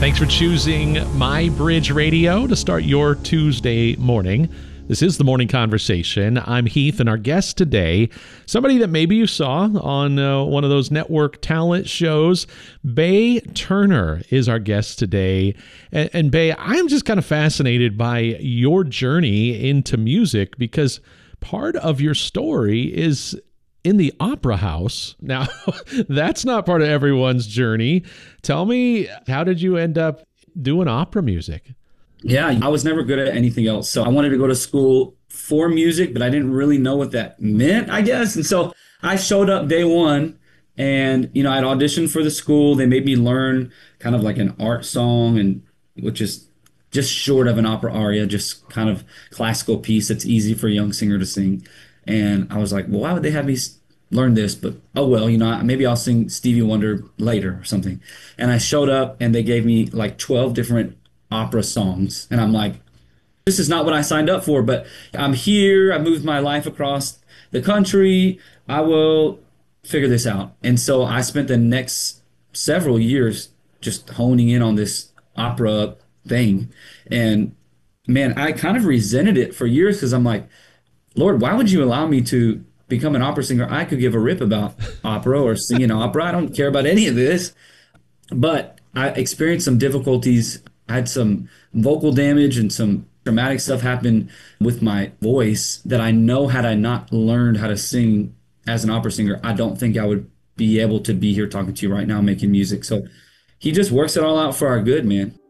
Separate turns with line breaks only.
Thanks for choosing My Bridge Radio to start your Tuesday morning. This is The Morning Conversation. I'm Heath, and our guest today, somebody that maybe you saw on one of those network talent shows, Bae Turner is our guest today. And Bae, I'm just kind of fascinated by your journey into music because part of your story is in the opera house. Now, that's not part of everyone's journey. Tell me, how did you end up doing opera music?
Yeah, I was never good at anything else. So I wanted to go to school for music, but I didn't really know what that meant, I guess. And so I showed up day one and, I'd auditioned for the school. They made me learn kind of like an art song, and which is just short of an opera aria, just kind of classical piece that's easy for a young singer to sing. And I was like, well, why would they have me learn this? But oh well, maybe I'll sing Stevie Wonder later or something. And I showed up and they gave me like 12 different opera songs. And I'm like, this is not what I signed up for, but I'm here. I moved my life across the country. I will figure this out. And so I spent the next several years just honing in on this opera thing. And man, I kind of resented it for years because I'm like, Lord, why would you allow me to become an opera singer? I could give a rip about opera or singing opera. I don't care about any of this. But I experienced some difficulties. I had some vocal damage and some traumatic stuff happen with my voice that I know had I not learned how to sing as an opera singer, I don't think I would be able to be here talking to you right now making music. So he just works it all out for our good, man.